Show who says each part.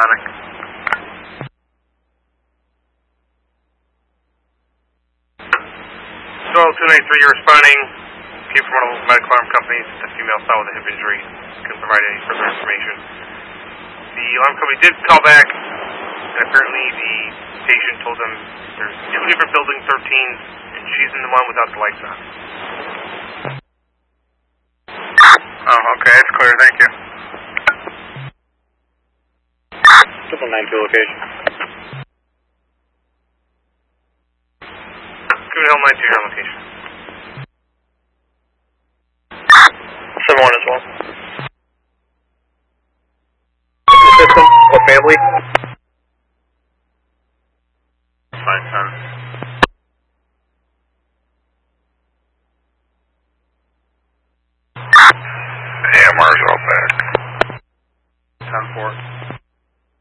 Speaker 1: Sonic.
Speaker 2: So, 293, you're responding. Came from one of the medical arm companies. The female fell with a hip injury. Couldn't provide any further information. The alarm company did call back, and apparently the patient told them there's 2 different building 13s, and she's in the one without the lights on.
Speaker 1: Oh, okay, it's clear, thank you.
Speaker 3: 992 location.
Speaker 2: Could help 92 your location.
Speaker 3: 7-1 as well. System, what family?
Speaker 1: Fine, son. AMR's all back. 10-4.